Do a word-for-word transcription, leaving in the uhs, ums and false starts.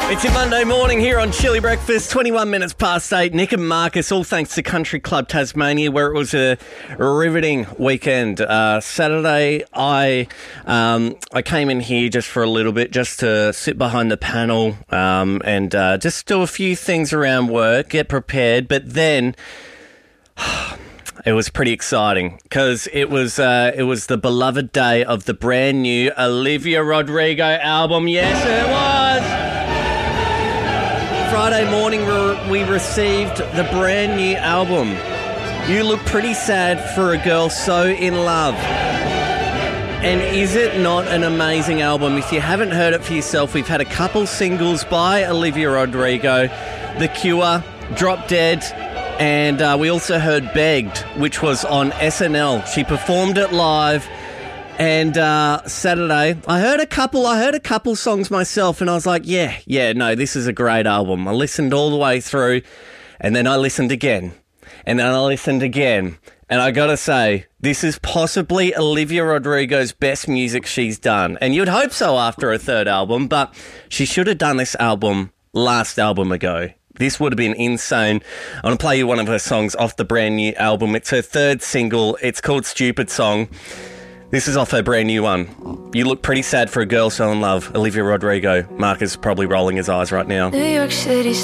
It's your Monday morning here on Chilly Breakfast, twenty-one minutes past eight. Nick and Marcus, all thanks to Country Club Tasmania, where it was a riveting weekend. Uh, Saturday, I um, I came in here just for a little bit, just to sit behind the panel um, and uh, just do a few things around work, get prepared. But then it was pretty exciting because it was uh, it was the beloved day of the brand new Olivia Rodrigo album. Yes, it was. Friday morning, we received the brand new album. You Look Pretty Sad for a Girl So In Love. And is it not an amazing album? If you haven't heard it for yourself, we've had a couple singles by Olivia Rodrigo, The Cure, Drop Dead, and uh, we also heard Begged, which was on S N L. She performed it live. And uh, Saturday, I heard a couple. I heard a couple songs myself, and I was like, "Yeah, yeah, no, this is a great album." I listened all the way through, and then I listened again, and then I listened again, and I gotta say, this is possibly Olivia Rodrigo's best music she's done. And you'd hope so after her third album, but she should have done this album last album ago. This would have been insane. I'm going to play you one of her songs off the brand new album. It's her third single. It's called Stupid Song. This is off her brand new one. You Look Pretty Sad for a Girl So In Love. Olivia Rodrigo. Mark is probably rolling his eyes right now. New York City.